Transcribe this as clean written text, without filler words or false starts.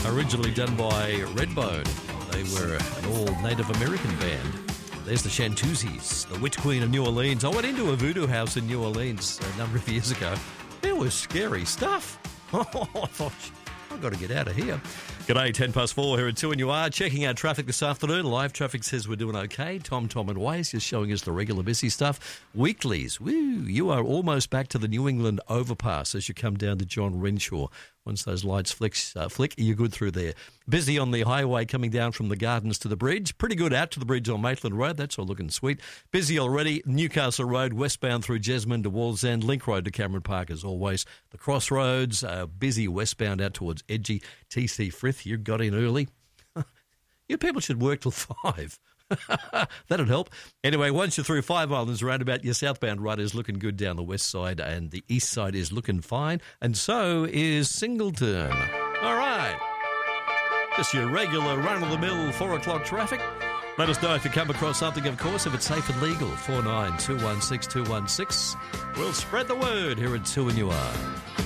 Originally done by Redbone. They were an all-Native American band. There's the Chantoozies, the Witch Queen of New Orleans. I went into a voodoo house in New Orleans a number of years ago. It was scary stuff. I thought, I've got to get out of here. G'day, 4:10 here at 2 and you are checking out traffic this afternoon. Live traffic says we're doing okay. Tom and Waze is showing us the regular busy stuff. Weeklies, woo, you are almost back to the New England overpass as you come down to John Renshaw. Once those lights flick, you're good through there. Busy on the highway coming down from the Gardens to the bridge. Pretty good out to the bridge on Maitland Road. That's all looking sweet. Busy already. Newcastle Road, westbound through Jesmond to Wallsend. Link Road to Cameron Park as always. The Crossroads, busy westbound out towards Edgy. TC Frith, you got in early. You people should work till 5. That'd help. Anyway, once you're through Five Islands roundabout, your southbound ride is looking good down the west side and the east side is looking fine. And so is Singleton. All right. Just your regular run-of-the-mill 4 o'clock traffic. Let us know if you come across something, of course, if it's safe and legal. 49216216. We'll spread the word here at 2 and you are.